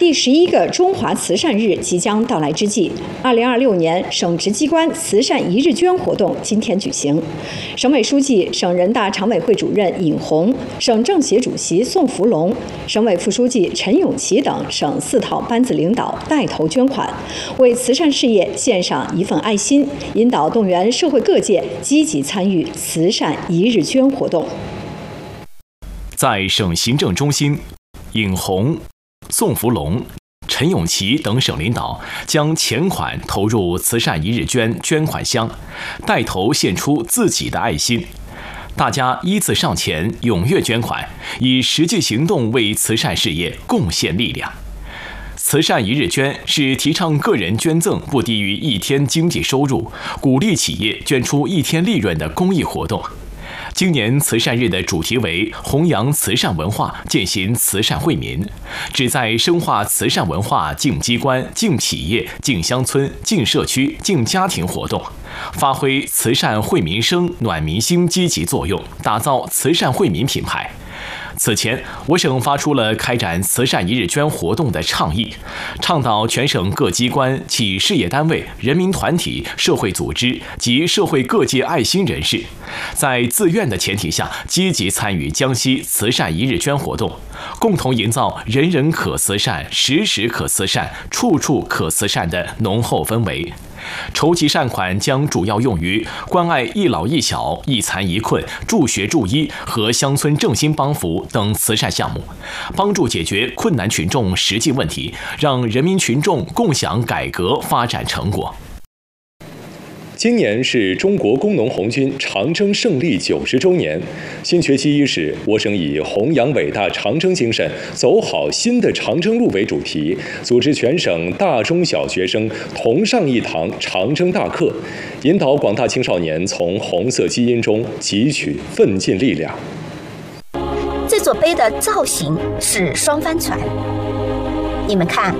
第11个中华慈善日即将到来之际，2026年省直机关慈善一日捐活动今天举行。省委书记、省人大常委会主任尹红、省政协主席宋福龙、省委副书记陈永奇等省4套班子领导带头捐款，为慈善事业献上一份爱心，引导动员社会各界积极参与慈善一日捐活动。 在省行政中心，尹红、宋福龙、陈永奇等省领导将钱款投入慈善一日捐款箱，带头献出自己的爱心。大家依次上前踊跃捐款，以实际行动为慈善事业贡献力量。慈善一日捐是提倡个人捐赠不低于1天经济收入，鼓励企业捐出1天利润的公益活动。今年慈善日的主题为弘扬慈善文化，践行慈善惠民，旨在深化慈善文化进机关、进企业、进乡村、进社区、进家庭活动，发挥慈善惠民生、暖民心积极作用，打造慈善惠民品牌。此前，我省发出了开展慈善一日捐活动的倡议，倡导全省各机关、企事业单位、人民团体、社会组织及社会各界爱心人士，在自愿的前提下，积极参与江西慈善一日捐活动，共同营造人人可慈善、时时可慈善、处处可慈善的浓厚氛围。筹集善款将主要用于关爱一老一小、一残一困、助学助医和乡村振兴帮扶等慈善项目，帮助解决困难群众实际问题，让人民群众共享改革发展成果。 今年是中国工农红军长征胜利90周年。新学期伊始，我省以弘扬伟大长征精神，走好新的长征路为主题，组织全省大中小学生同上一堂长征大课，引导广大青少年从红色基因中汲取奋进力量。 这座碑的造型是双帆船，你们看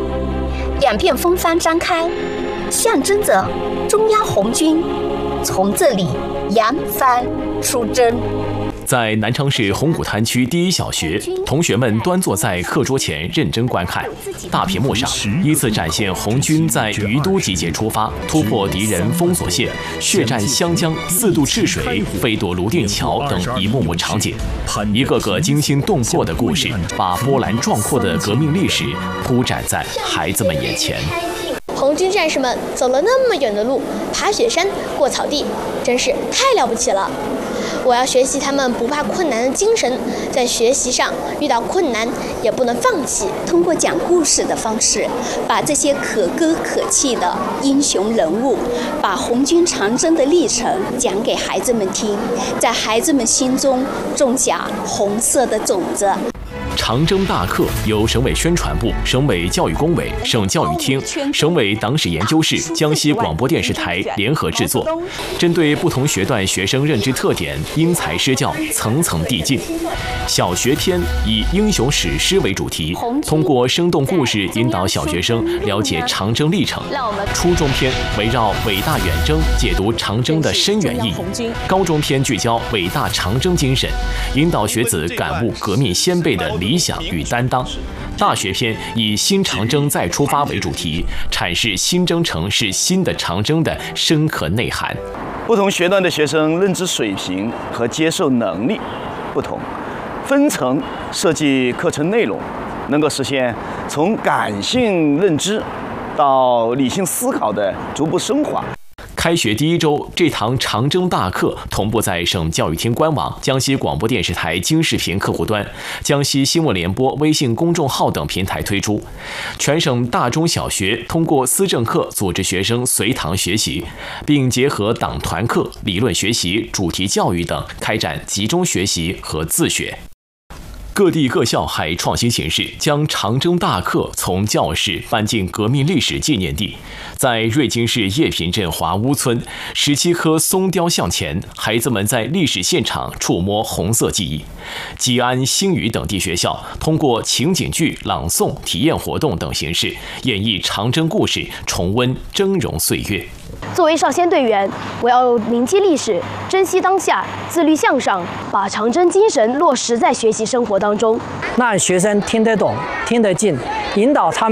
，2片风帆张开，象征着中央红军从这里扬帆出征。 在南昌市红谷滩区第一小学，同学们端坐在课桌前认真观看，大屏幕上依次展现红军在于都集结出发，突破敌人封锁线，血战湘江、4渡赤水、飞夺泸定桥等一幕幕场景，一个个惊心动魄的故事，把波澜壮阔的革命历史铺展在孩子们眼前。 红军战士们走了那么远的路，爬雪山、过草地，真是太了不起了。我要学习他们不怕困难的精神，在学习上遇到困难也不能放弃。 通过讲故事的方式，把这些可歌可泣的英雄人物，把红军长征的历程讲给孩子们听，在孩子们心中种下红色的种子。 长征大课由省委宣传部、省委教育工委、省教育厅、省委党史研究室、江西广播电视台联合制作，针对不同学段学生认知特点，因材施教，层层递进。小学篇以英雄史诗为主题，通过生动故事引导小学生了解长征历程。初中篇围绕伟大远征，解读长征的深远意义。高中篇聚焦伟大长征精神，引导学子感悟革命先辈的理想与担当。大学篇以新长征再出发为主题，阐释新征程是新的长征的深刻内涵。 不同学段的学生认知水平和接受能力不同，分层设计课程内容，能够实现从感性认知到理性思考的逐步升华。 开学第1周，这堂长征大课同步在省教育厅官网、江西广播电视台京视频客户端、江西新闻联播微信公众号等平台推出。全省大中小学通过思政课组织学生随堂学习，并结合党团课、理论学习、主题教育等，开展集中学习和自学。各地各校还创新形式，将长征大课从教室搬进革命历史纪念地。在瑞金市叶坪镇华屋村，17棵松雕像前，孩子们在历史现场触摸红色记忆。吉安、新余等地学校通过情景剧、朗诵、体验活动等形式，演绎长征故事，重温峥嵘岁月。 作为少先队员，我要铭记历史，珍惜当下，自律向上，把长征精神落实在学习生活当中。 让学生听得懂、听得进，引导他们